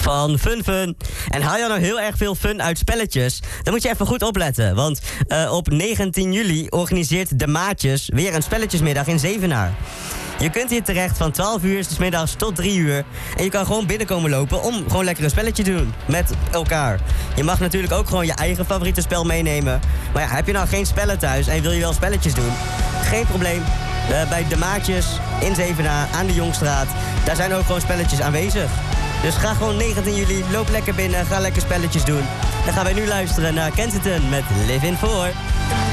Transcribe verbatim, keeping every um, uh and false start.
van Fun Fun. En haal je nou heel erg veel fun uit spelletjes, dan moet je even goed opletten. Want uh, op negentien juli organiseert De Maatjes weer een spelletjesmiddag in Zevenaar. Je kunt hier terecht van twaalf uur 's middags tot drie uur. En je kan gewoon binnenkomen lopen om gewoon lekker een spelletje te doen met elkaar. Je mag natuurlijk ook gewoon je eigen favoriete spel meenemen. Maar ja, heb je nou geen spellen thuis en wil je wel spelletjes doen? Geen probleem. Uh, bij De Maatjes in Zevenaar aan de Jongstraat. Daar zijn ook gewoon spelletjes aanwezig. Dus ga gewoon negentien juli, loop lekker binnen, ga lekker spelletjes doen. Dan gaan wij nu luisteren naar Kensington met Live in four.